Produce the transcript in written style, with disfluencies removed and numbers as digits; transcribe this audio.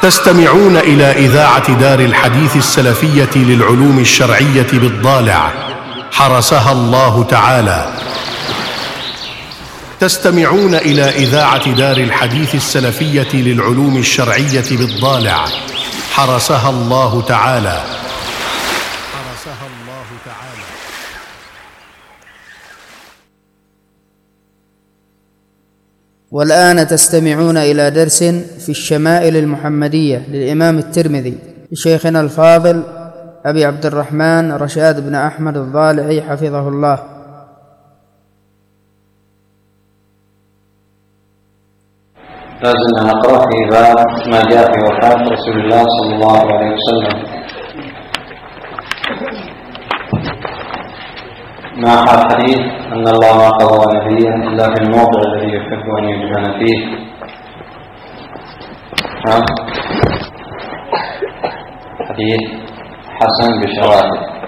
تستمعون إلى إذاعة دار الحديث السلفية للعلوم الشرعية بالضالع، حرسها الله تعالى. تستمعون إلى إذاعة دار الحديث السلفية للعلوم الشرعية بالضالع، حرسها الله تعالى. حرسها الله تعالى. والآن تستمعون إلى درس في الشمائل المحمدية للإمام الترمذي لشيخنا الفاضل أبي عبد الرحمن رشاد بن أحمد الضالعي حفظه الله. لازلنا نقرأ في باب ما جاء في وفاة رسول الله صلى الله عليه وسلم. مع الحديث أن الله ما قضى نبيا إلا في الموضع الذي يحب أن يدفن فيه. حديث حسن بشواهد.